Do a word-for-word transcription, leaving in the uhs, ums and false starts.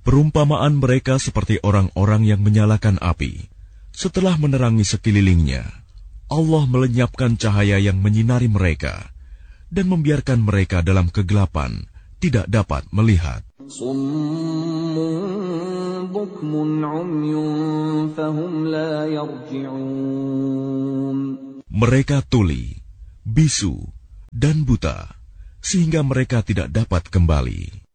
Perumpamaan mereka seperti orang-orang yang menyalakan api. Setelah menerangi sekelilingnya, Allah melenyapkan cahaya yang menyinari mereka dan membiarkan mereka dalam kegelapan, tidak dapat melihat. Mereka tuli, bisu, dan buta, sehingga mereka tidak dapat kembali.